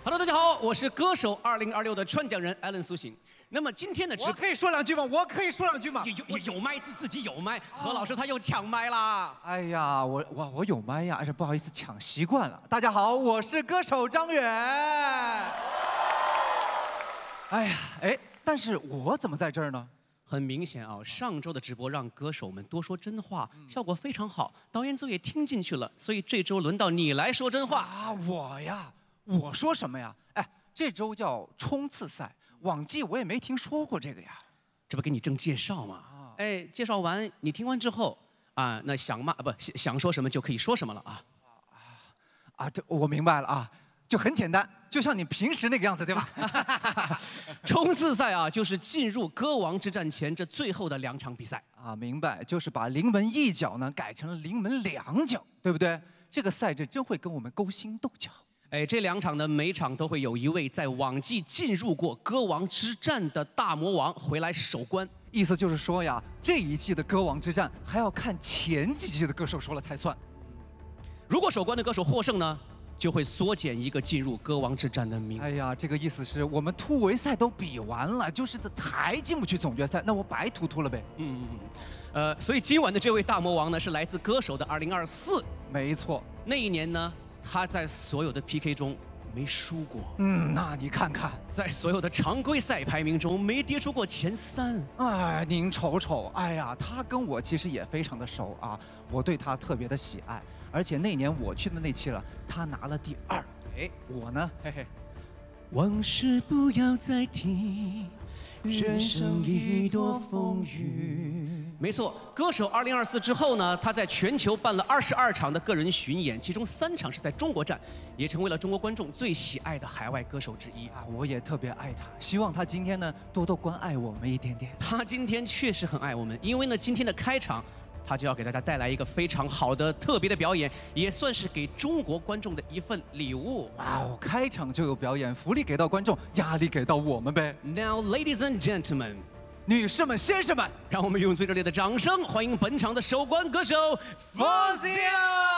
Hello， 大家好，我是歌手2026的传讲人艾伦苏醒。那么今天的我可以说两句吗？我可以说两句吗？ 有麦自己有麦，何老师他又抢麦啦！ 哎呀，我有麦呀，不好意思抢习惯了。大家好，我是歌手张远。哎呀，但是我怎么在这儿呢？ 很明显啊，上周的直播让歌手们多说真话，效果非常好，导演组也听进去了，所以这周轮到你来说真话啊！我呀，我说什么呀？这周叫冲刺赛，往季我也没听说过这个呀。 这不给你正介绍吗？介绍完你听完之后啊，那想说什么就可以说什么了啊。 这我明白了啊。就很简单，就像你平时那个样子，对吧？ 冲刺赛啊，就是进入歌王之战前这最后的2场比赛啊。明白，就是把临门一脚呢改成了临门2脚，对不对？这个赛制真会跟我们勾心斗角。 这2场呢，每场都会有一位在往季进入过歌王之战的大魔王回来守关。 意思就是说呀，这一季的歌王之战还要看前几季的歌手说了才算。 如果守关的歌手获胜呢，就会缩减一个进入歌王之战的名额。 哎呀，这个意思是我们突围赛都比完了，就是还进不去总决赛，那我白突了呗。 所以今晚的这位大魔王呢，是来自歌手的2024。 没错， 那一年呢，他在所有的 PK 中没输过。 那你看看， 在所有的常规赛排名中没跌出过前3。 哎，您瞅瞅，哎呀，他跟我其实也非常的熟啊，我对他特别的喜爱。而且那年我去的那期了，他拿了第2。我呢，嘿嘿。 往事不要再提，人生已多风雨。没错，歌手2024之后呢，他在全球办了22场的个人巡演，其中3场是在中国站，也成为了中国观众最喜爱的海外歌手之一啊！我也特别爱他，希望他今天呢多多关爱我们一点点。 他今天确实很爱我们，因为呢今天的开场，他就要给大家带来一个非常好的特别的表演，也算是给中国观众的一份礼物。 哇哦，开场就有表演，福利给到观众，压力给到我们呗。 Now, ladies and gentlemen， 女士们、先生们， 让我们用最热烈的掌声欢迎本场的首关歌手 Fozia。